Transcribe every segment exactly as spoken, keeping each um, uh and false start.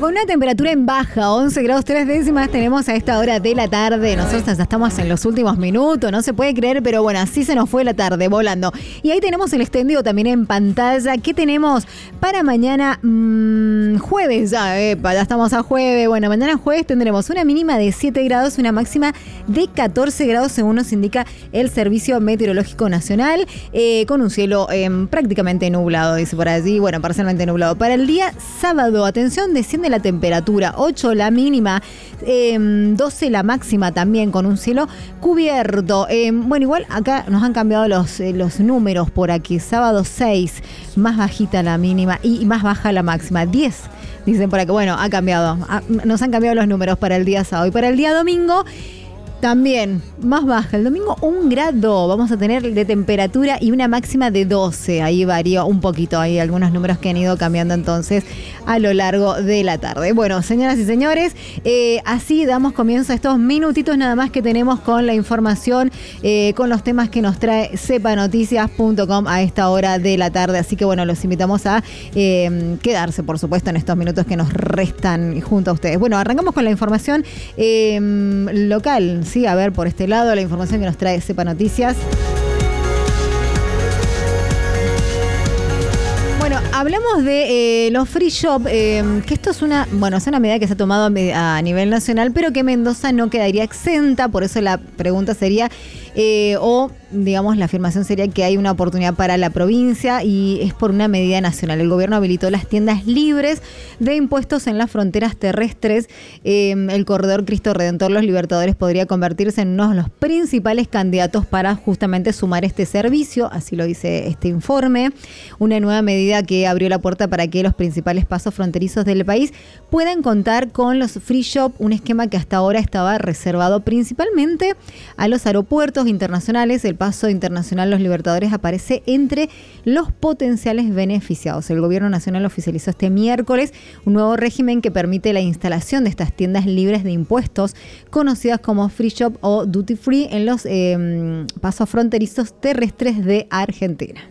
con una temperatura en baja, once grados tres décimas tenemos a esta hora de la tarde. Nosotros ya estamos en los últimos minutos, no se puede creer, pero bueno, así se nos fue la tarde volando. Y ahí tenemos el extendido también en pantalla. ¿Qué tenemos para mañana? Mmm, jueves, ya, epa, ya estamos a jueves. Bueno, mañana jueves tendremos una mínima de siete grados, una máxima de catorce grados, según nos indica el Servicio Meteorológico Nacional, eh, con un cielo eh, prácticamente nublado, dice por allí, bueno, parcialmente nublado. Para el día sábado, atención, desciende la temperatura, ocho la mínima, eh, doce la máxima también, con un cielo cubierto. Eh, bueno, igual acá nos han cambiado los, eh, los números por aquí. Sábado seis, más bajita la mínima y más baja la máxima, diez. Dicen por aquí, bueno, ha cambiado, ha, nos han cambiado los números para el día sábado. Y para el día domingo, también más baja. El domingo un grado vamos a tener de temperatura y una máxima de doce. Ahí varió un poquito. Hay algunos números que han ido cambiando entonces a lo largo de la tarde. Bueno, señoras y señores, eh, así damos comienzo a estos minutitos nada más que tenemos con la información, eh, con los temas que nos trae sepa noticias punto com a esta hora de la tarde. Así que bueno, los invitamos a eh, quedarse, por supuesto, en estos minutos que nos restan junto a ustedes. Bueno, arrancamos con la información eh, local. Sí, a ver por este lado la información que nos trae Sepa Noticias. Bueno, hablamos de eh, los free shop, eh, que esto es una, bueno, es una medida que se ha tomado a, a nivel nacional, pero que Mendoza no quedaría exenta. Por eso la pregunta sería, eh, o digamos la afirmación sería que hay una oportunidad para la provincia y es por una medida nacional. El gobierno habilitó las tiendas libres de impuestos en las fronteras terrestres. Eh, el corredor Cristo Redentor Los Libertadores podría convertirse en uno de los principales candidatos para justamente sumar este servicio, así lo dice este informe. Una nueva medida que abrió la puerta para que los principales pasos fronterizos del país puedan contar con los free shop, un esquema que hasta ahora estaba reservado principalmente a los aeropuertos internacionales. El paso internacional Los Libertadores aparece entre los potenciales beneficiados. El gobierno nacional oficializó este miércoles un nuevo régimen que permite la instalación de estas tiendas libres de impuestos, conocidas como free shop o duty free, en los eh, pasos fronterizos terrestres de Argentina.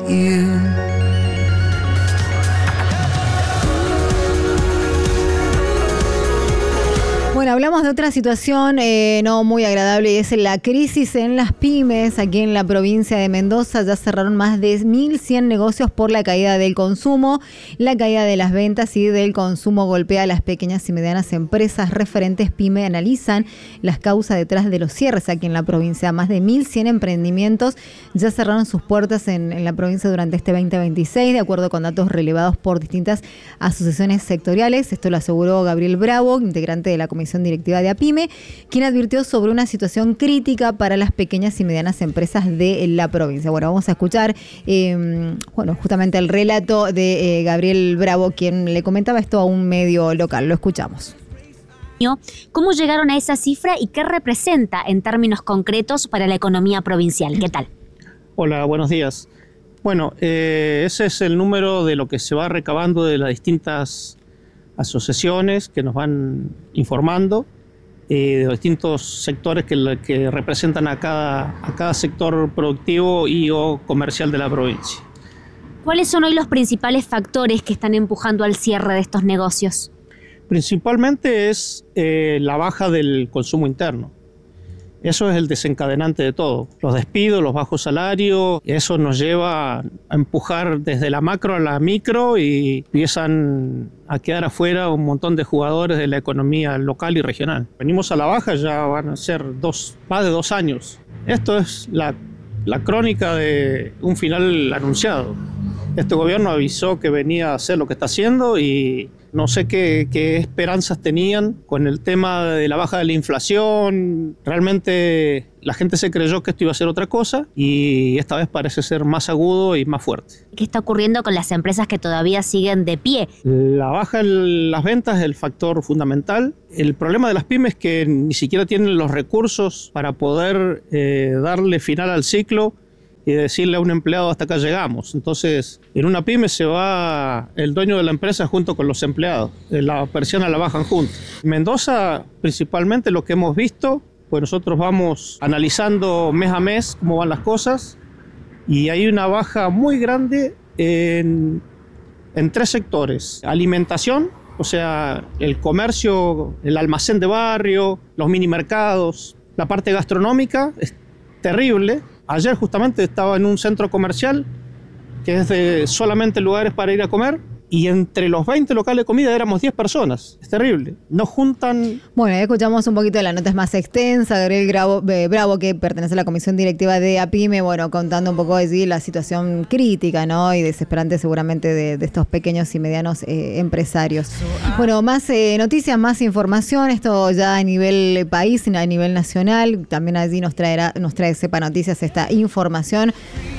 Bueno, hablamos de otra situación eh, no muy agradable y es la crisis en las pymes. Aquí en la provincia de Mendoza ya cerraron más de mil cien negocios por la caída del consumo. La caída de las ventas y del consumo golpea a las pequeñas y medianas empresas. Referentes PYME analizan las causas detrás de los cierres aquí en la provincia. Más de mil cien emprendimientos ya cerraron sus puertas en, en la provincia durante este veinte veintiséis, de acuerdo con datos relevados por distintas asociaciones sectoriales. Esto lo aseguró Gabriel Bravo, integrante de la Comisión Directiva de APYME, quien advirtió sobre una situación crítica para las pequeñas y medianas empresas de la provincia. Bueno, vamos a escuchar eh, bueno, justamente el relato de eh, Gabriel Bravo, quien le comentaba esto a un medio local. Lo escuchamos. ¿Cómo llegaron a esa cifra y qué representa en términos concretos para la economía provincial? ¿Qué tal? Hola, buenos días. Bueno, eh, ese es el número de lo que se va recabando de las distintas asociaciones que nos van informando, eh, de los distintos sectores que, que representan a cada, a cada sector productivo y o comercial de la provincia. ¿Cuáles son hoy los principales factores que están empujando al cierre de estos negocios? Principalmente es eh, la baja del consumo interno. Eso es el desencadenante de todo. Los despidos, los bajos salarios, eso nos lleva a empujar desde la macro a la micro y empiezan a quedar afuera un montón de jugadores de la economía local y regional. Venimos a la baja, ya van a ser dos, más de dos años. Esto es la, la crónica de un final anunciado. Este gobierno avisó que venía a hacer lo que está haciendo y no sé qué, qué esperanzas tenían con el tema de la baja de la inflación. Realmente la gente se creyó que esto iba a ser otra cosa y esta vez parece ser más agudo y más fuerte. ¿Qué está ocurriendo con las empresas que todavía siguen de pie? La baja en las ventas es el factor fundamental. El problema de las pymes es que ni siquiera tienen los recursos para poder eh, darle final al ciclo y decirle a un empleado hasta acá llegamos. Entonces, en una pyme se va el dueño de la empresa junto con los empleados. La persiana la bajan juntos. En Mendoza, principalmente lo que hemos visto, pues nosotros vamos analizando mes a mes cómo van las cosas y hay una baja muy grande en, en tres sectores. Alimentación, O sea, el comercio, el almacén de barrio, los minimercados, la parte gastronómica es terrible. Ayer justamente estaba en un centro comercial que es de solamente lugares para ir a comer, y entre los veinte locales de comida éramos diez personas. Es terrible. No juntan... Bueno, ya escuchamos un poquito de la nota es más extensa. Gabriel Bravo, eh, Bravo, que pertenece a la comisión directiva de APIME, bueno, contando un poco de la situación crítica, ¿no? Y desesperante seguramente de, de estos pequeños y medianos eh, empresarios. Bueno, más eh, noticias, más información. Esto ya a nivel país, a nivel nacional. También allí nos traerá, nos trae Cepa Noticias esta información.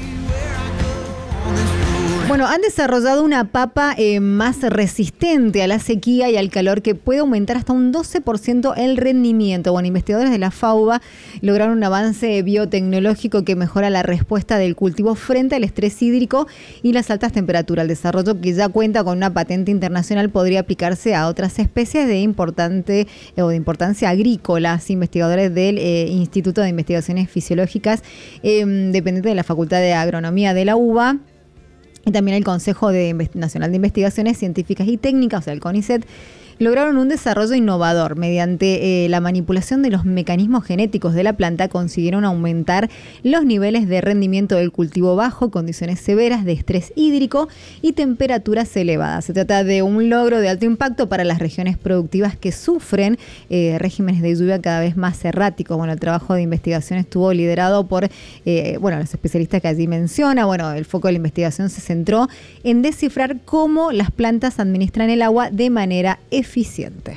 Bueno, han desarrollado una papa eh, más resistente a la sequía y al calor que puede aumentar hasta un doce por ciento el rendimiento. Bueno, investigadores de la FAUBA lograron un avance biotecnológico que mejora la respuesta del cultivo frente al estrés hídrico y las altas temperaturas. El desarrollo, que ya cuenta con una patente internacional, podría aplicarse a otras especies de importante eh, o de importancia agrícola. Investigadores del eh, Instituto de Investigaciones Fisiológicas, eh, dependiente de la Facultad de Agronomía de la UBA, y también el Consejo de Nacional de Investigaciones Científicas y Técnicas, o sea, el CONICET, lograron un desarrollo innovador. Mediante eh, la manipulación de los mecanismos genéticos de la planta, consiguieron aumentar los niveles de rendimiento del cultivo bajo condiciones severas de estrés hídrico y temperaturas elevadas. Se trata de un logro de alto impacto para las regiones productivas que sufren eh, regímenes de lluvia cada vez más erráticos. Bueno, el trabajo de investigación estuvo liderado por eh, bueno, los especialistas que allí menciona. Bueno, el foco de la investigación se centró en descifrar cómo las plantas administran el agua de manera eficiente. eficiente.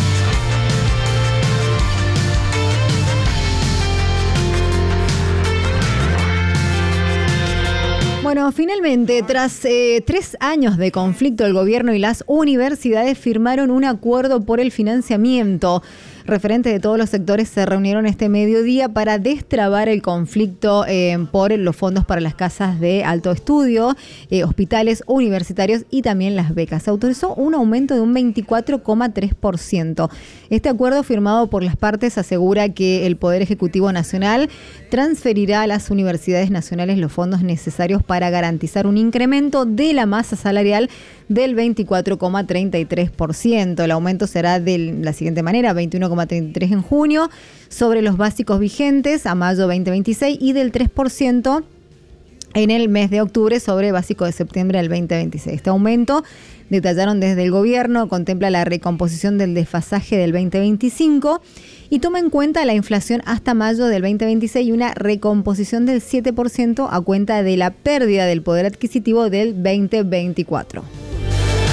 Bueno, finalmente, tras eh, tres años de conflicto, el gobierno y las universidades firmaron un acuerdo por el financiamiento. Referentes de todos los sectores se reunieron este mediodía para destrabar el conflicto eh, por los fondos para las casas de alto estudio, eh, hospitales universitarios y también las becas. Se autorizó un aumento de un veinticuatro coma tres por ciento. Este acuerdo, firmado por las partes, asegura que el Poder Ejecutivo Nacional transferirá a las universidades nacionales los fondos necesarios para garantizar un incremento de la masa salarial del veinticuatro coma treinta y tres por ciento. El aumento será de la siguiente manera: veintiuno coma treinta y tres por ciento en junio sobre los básicos vigentes a mayo veinte veintiséis y del tres por ciento en el mes de octubre sobre básico de septiembre del veinte veintiséis. Este aumento, detallaron desde el gobierno, contempla la recomposición del desfasaje del veinte veinticinco y toma en cuenta la inflación hasta mayo del veinte veintiséis y una recomposición del siete por ciento a cuenta de la pérdida del poder adquisitivo del veinte veinticuatro.